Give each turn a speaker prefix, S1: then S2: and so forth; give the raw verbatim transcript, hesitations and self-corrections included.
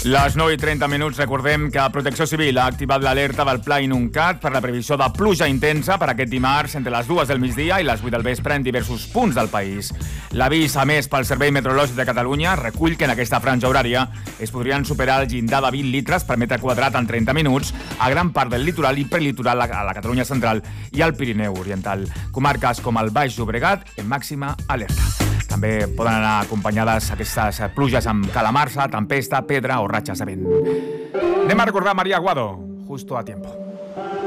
S1: Les nou i trenta minuts, recordem que Protecció Civil ha activat l'alerta del Pla Inuncat per la previsió de pluja intensa per aquest dimarts entre les dues del migdia i les vuit del vespre en diversos punts del país. L'avís, a més, pel Servei Meteorològic de Catalunya recull que en aquesta franja horària es podrien superar el llindar de vint litres per metre quadrat en trenta minuts a gran part del litoral i prelitoral a la Catalunya central i al Pirineu Oriental. Comarques com el Baix Llobregat en màxima alerta. També poden anar acompanyades aquestes pluges amb calamarsa, tempesta, pedra o ratxes de vent. Anem a recordar María Aguado, justo a tiempo.